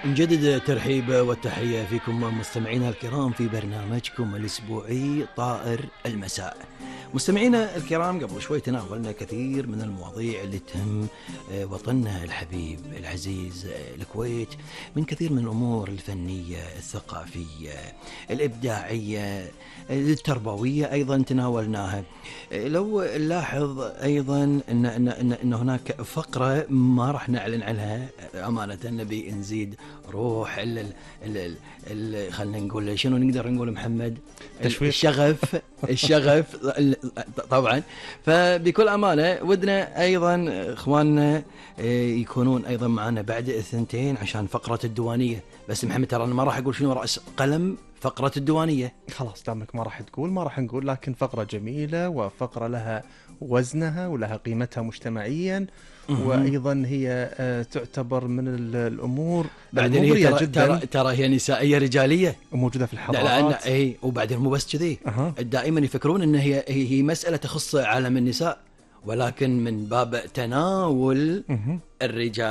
نجدد الترحيب والتحية فيكم مستمعينا الكرام في برنامجكم الأسبوعي طائر المساء. مستمعينا الكرام، قبل شوي تناولنا كثير من المواضيع اللي تهم وطننا الحبيب العزيز الكويت، من كثير من الأمور الفنية، الثقافية، الإبداعية، التربوية أيضا تناولناها. لو نلاحظ أيضا أن هناك فقرة ما راح نعلن عنها أمانة، نبي نزيد روح خلينا نقول شنو نقدر نقول محمد، تشويق، الشغف طبعا. فبكل أمانة ودنا أيضا إخواننا يكونون أيضا معنا بعد الثنتين عشان فقرة الديوانية. بس محمد ترى أنا ما راح أقول شنو رأس قلم فقرة الديوانية، خلاص دامك ما راح تقول ما راح نقول، لكن فقرة جميلة وفقرة لها وزنها ولها قيمتها مجتمعيا، وأيضا هي تعتبر من الأمور المغرية جدا. ترى هي نسائية رجالية وموجودة في الحضارات. لا وبعدين مو بس كذي، دائما يفكرون أن هي مسألة تخص عالم النساء، ولكن من باب تناول الرجال